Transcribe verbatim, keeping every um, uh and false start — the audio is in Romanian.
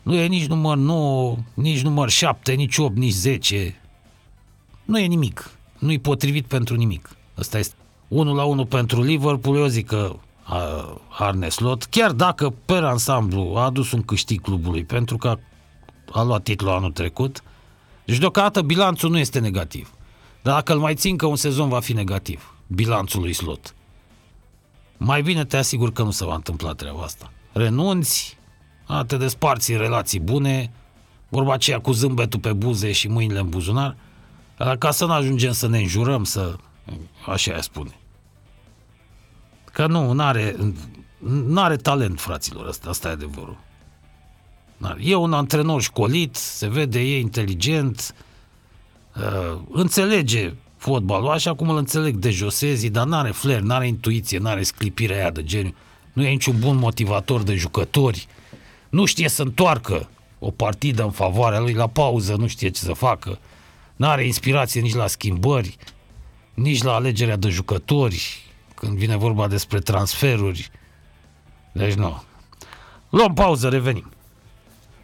Nu e nici număr nouă, nici număr șapte, nici opt, nici zece. Nu e nimic. Nu-i potrivit pentru nimic. Ăsta este unu la unu pentru Liverpool. Eu zic că Arne Slot, chiar dacă per ansamblu a adus un câștig clubului, pentru că a, a luat titlul anul trecut, deci deocamdată bilanțul nu este negativ. Dar dacă îl mai țin că un sezon va fi negativ, bilanțul lui Slot, mai bine te asigur că nu se va întâmpla treaba asta. Renunți, a, te desparți în relații bune, vorba aceea cu zâmbetul pe buze și mâinile în buzunar, ca să nu ajungem să ne înjurăm, să... Așa ea spune. Că nu, n-are, n-are talent, fraților, asta, asta e adevărul. E un antrenor școlit, se vede, e inteligent, uh, înțelege fotbalul, așa cum îl înțeleg de Josezi, dar n-are flair, n-are intuiție, n-are sclipirea aia de geniu, nu e niciun bun motivator de jucători, nu știe să întoarcă o partidă în favoarea lui, la pauză nu știe ce să facă, n-are inspirație nici la schimbări, nici la alegerea de jucători, când vine vorba despre transferuri. Deci nu. Luăm pauză, revenim.